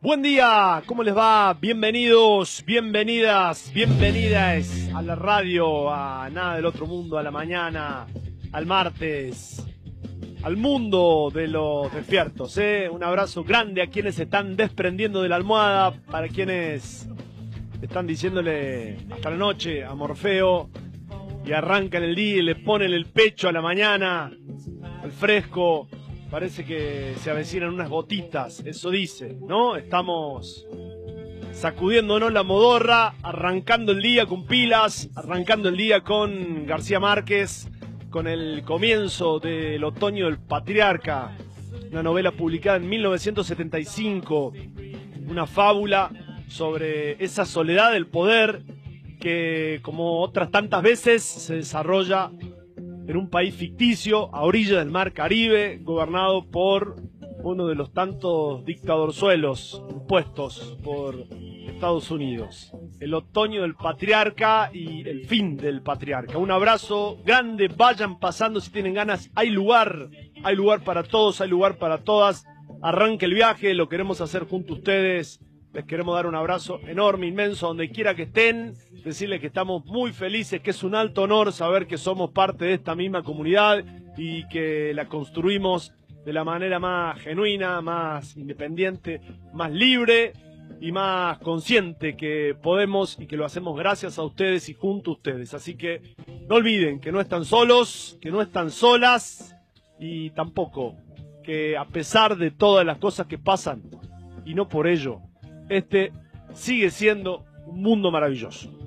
Buen día, ¿cómo les va? Bienvenidos, bienvenidas, bienvenidas a la radio, a Nada del Otro Mundo, a la mañana, al martes, al mundo de los despiertos, ¿eh? Un abrazo grande a quienes se están desprendiendo de la almohada, para quienes están diciéndole hasta la noche a Morfeo y arrancan el día y le ponen el pecho a la mañana, al fresco. Parece que se avecinan unas gotitas, eso dice, ¿no? Estamos sacudiéndonos la modorra, arrancando el día con pilas, arrancando el día con García Márquez, con el comienzo del Otoño del Patriarca, una novela publicada en 1975, una fábula sobre esa soledad del poder que, como otras tantas veces, se desarrolla en un país ficticio, a orilla del mar Caribe, gobernado por uno de los tantos dictadorzuelos impuestos por Estados Unidos. El otoño del patriarca y el fin del patriarca. Un abrazo grande, vayan pasando si tienen ganas. Hay lugar para todos, hay lugar para todas. Arranque el viaje, lo queremos hacer junto a ustedes. Les queremos dar un abrazo enorme, inmenso, donde quiera que estén, decirles que estamos muy felices, que es un alto honor saber que somos parte de esta misma comunidad y que la construimos de la manera más genuina, más independiente, más libre y más consciente que podemos, y que lo hacemos gracias a ustedes y junto a ustedes. Así que no olviden que no están solos, que no están solas, y tampoco que a pesar de todas las cosas que pasan, y no por ello, este sigue siendo un mundo maravilloso.